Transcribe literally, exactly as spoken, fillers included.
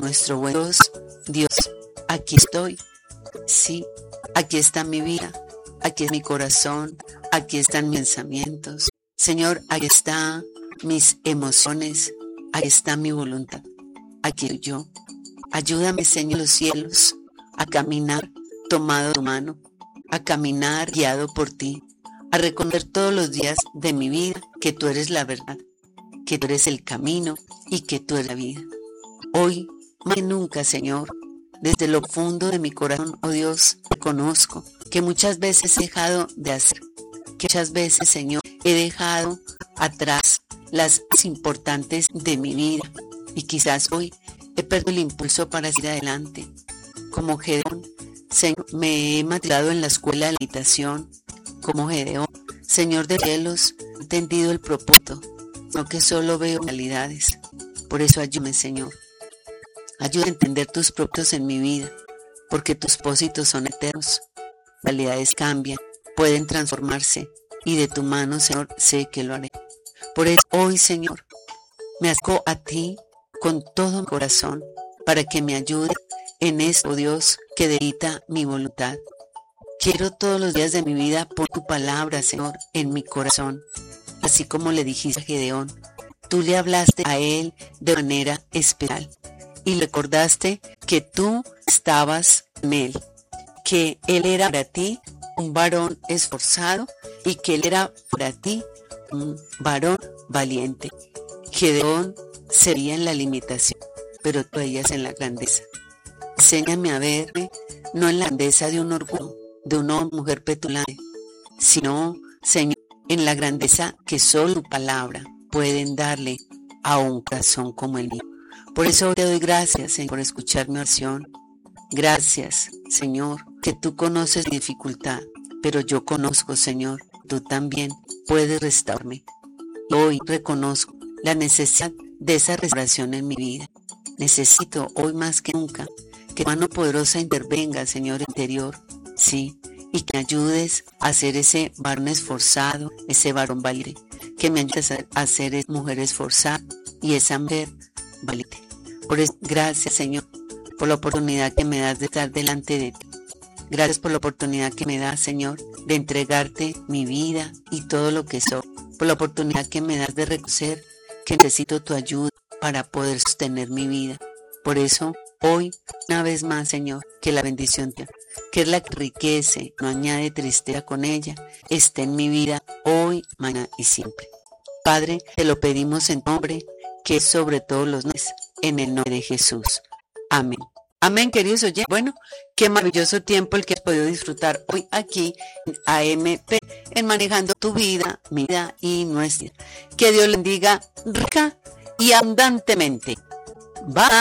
nuestro buen Dios. Dios, aquí estoy. Sí, aquí está mi vida, aquí es mi corazón, aquí están mis pensamientos. Señor, aquí están mis emociones, aquí está mi voluntad, aquí estoy yo. Ayúdame, Señor, los cielos, a caminar tomado de tu mano, a caminar guiado por ti, a reconocer todos los días de mi vida que tú eres la verdad, que tú eres el camino y que tú eres la vida. Hoy, más que nunca, Señor, desde lo profundo de mi corazón, oh Dios, reconozco que muchas veces he dejado de hacer, que muchas veces, Señor, he dejado atrás las más importantes de mi vida y quizás hoy he perdido el impulso para seguir adelante. Como Gedeón, Señor, me he matriculado en la escuela de meditación. Como Gedeón, Señor de cielos, he entendido el propósito, no que solo veo realidades. Por eso ayúdame, Señor. Ayuda a entender tus propósitos en mi vida, porque tus propósitos son eternos. Realidades cambian, pueden transformarse, y de tu mano, Señor, sé que lo haré. Por eso hoy, Señor, me acerco a ti con todo mi corazón, para que me ayudes en esto, Dios, que deleita mi voluntad. Quiero todos los días de mi vida poner tu palabra, Señor, en mi corazón, así como le dijiste a Gedeón. Tú le hablaste a él de manera especial y recordaste que tú estabas en él, que él era para ti un varón esforzado y que él era para ti un varón valiente. Gedeón sería en la limitación, pero tú veías en la grandeza. Enséñame a verme no en la grandeza de un orgullo, de una mujer petulante, sino, Señor, en la grandeza que solo tu palabra pueden darle a un corazón como el mío. Por eso te doy gracias, Señor, por escuchar mi oración. Gracias, Señor, que tú conoces mi dificultad, pero yo conozco, Señor, tú también puedes restaurarme. Hoy reconozco la necesidad de esa restauración en mi vida. Necesito hoy más que nunca que tu mano poderosa intervenga, Señor, interior, sí, y que me ayudes a ser ese varón esforzado, ese varón valiente, que me ayudes a ser esa mujer esforzada y esa mujer valiente. Por eso, gracias, Señor, por la oportunidad que me das de estar delante de ti. Gracias por la oportunidad que me das, Señor, de entregarte mi vida y todo lo que soy. Por la oportunidad que me das de reconocer que necesito tu ayuda para poder sostener mi vida. Por eso, hoy, una vez más, Señor, que la bendición tuya, que es la que enriquece, no añade tristeza con ella, esté en mi vida hoy, mañana y siempre. Padre, te lo pedimos en nombre que es sobre todos los nombres, en el nombre de Jesús. Amén. Amén, queridos oyentes. Bueno, qué maravilloso tiempo el que has podido disfrutar hoy aquí en A M P, en Manejando tu Vida, mi vida y nuestra. Que Dios les bendiga rica y abundantemente. Bye.